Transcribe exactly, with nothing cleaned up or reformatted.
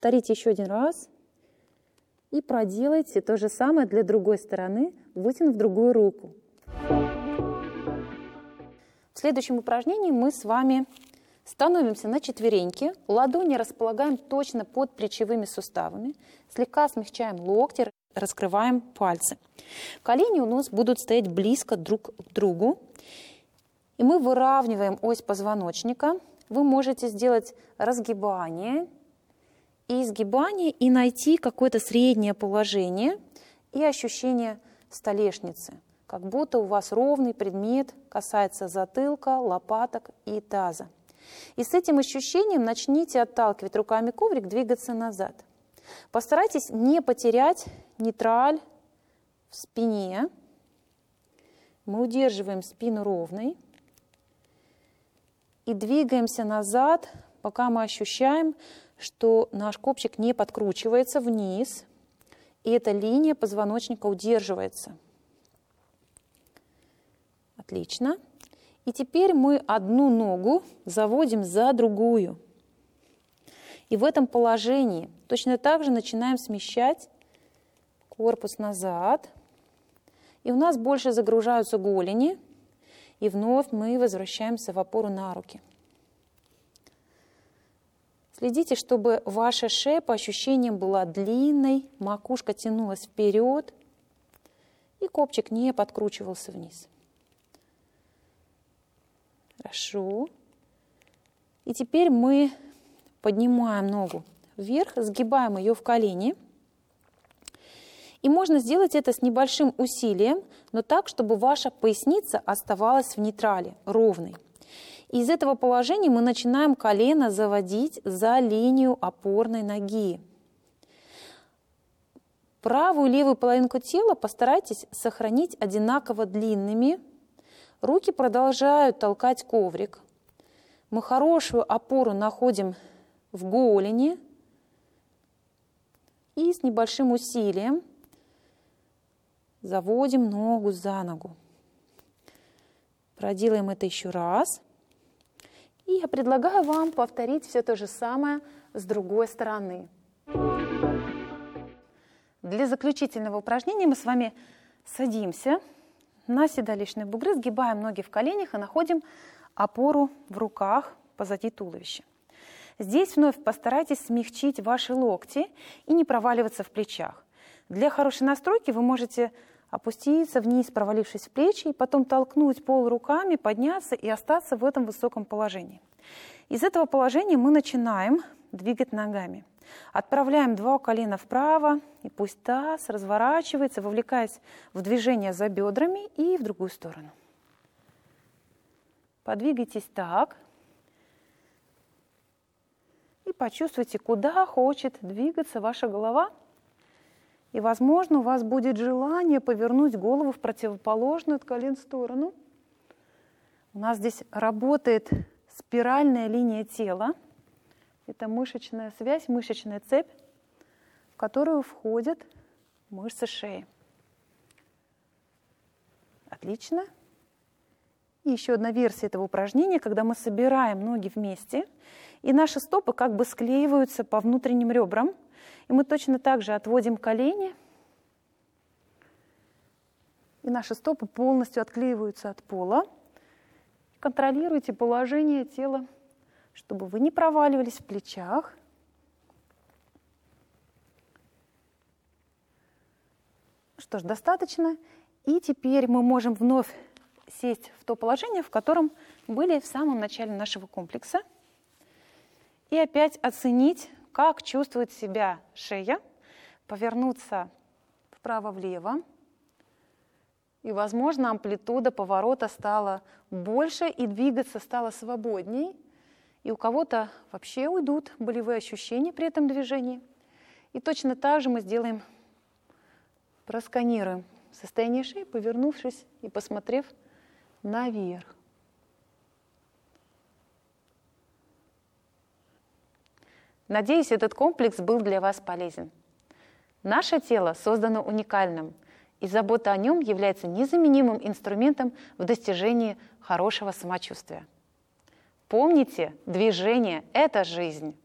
Повторите еще один раз и проделайте то же самое для другой стороны, вытянув другую руку. В следующем упражнении мы с вами становимся на четвереньки, ладони располагаем точно под плечевыми суставами, слегка смягчаем локти, раскрываем пальцы. Колени у нас будут стоять близко друг к другу, и мы выравниваем ось позвоночника. Вы можете сделать разгибание и изгибание и найти какое-то среднее положение и ощущение столешницы, как будто у вас ровный предмет касается затылка, лопаток и таза. И с этим ощущением начните отталкивать руками коврик, двигаться назад. Постарайтесь не потерять нейтраль в спине. Мы удерживаем спину ровной и двигаемся назад, пока мы ощущаем, что наш копчик не подкручивается вниз, и эта линия позвоночника удерживается. Отлично. И теперь мы одну ногу заводим за другую. И в этом положении точно так же начинаем смещать корпус назад. И у нас больше загружаются голени. И вновь мы возвращаемся в опору на руки. Следите, чтобы ваша шея по ощущениям была длинной, макушка тянулась вперед, и копчик не подкручивался вниз. Хорошо. И теперь мы поднимаем ногу вверх, сгибаем ее в колени. И можно сделать это с небольшим усилием, но так, чтобы ваша поясница оставалась в нейтрале, ровной. И из этого положения мы начинаем колено заводить за линию опорной ноги. Правую и левую половинку тела постарайтесь сохранить одинаково длинными. Руки продолжают толкать коврик. Мы хорошую опору находим в голени и с небольшим усилием заводим ногу за ногу. Проделаем это еще раз. И я предлагаю вам повторить все то же самое с другой стороны. Для заключительного упражнения мы с вами садимся на седалищные бугры, сгибаем ноги в коленях и находим опору в руках позади туловища. Здесь вновь постарайтесь смягчить ваши локти и не проваливаться в плечах. Для хорошей настройки вы можете опуститься вниз, провалившись в плечи, и потом толкнуть пол руками, подняться и остаться в этом высоком положении. Из этого положения мы начинаем двигать ногами. Отправляем два колена вправо, и пусть таз разворачивается, вовлекаясь в движение за бедрами и в другую сторону. Подвигайтесь так. И почувствуйте, куда хочет двигаться ваша голова. И, возможно, у вас будет желание повернуть голову в противоположную от колен сторону. У нас здесь работает спиральная линия тела. Это мышечная связь, мышечная цепь, в которую входят мышцы шеи. Отлично. И еще одна версия этого упражнения, когда мы собираем ноги вместе, и наши стопы как бы склеиваются по внутренним ребрам. И мы точно так же отводим колени, и наши стопы полностью отклеиваются от пола. Контролируйте положение тела, чтобы вы не проваливались в плечах. Что ж, достаточно. И теперь мы можем вновь сесть в то положение, в котором были в самом начале нашего комплекса. И опять оценить, как чувствует себя шея, повернуться вправо-влево. И, возможно, амплитуда поворота стала больше, и двигаться стало свободней. И у кого-то вообще уйдут болевые ощущения при этом движении. И точно так же мы сделаем, просканируем состояние шеи, повернувшись и посмотрев наверх. Надеюсь, этот комплекс был для вас полезен. Наше тело создано уникальным, и забота о нем является незаменимым инструментом в достижении хорошего самочувствия. Помните, движение – это жизнь.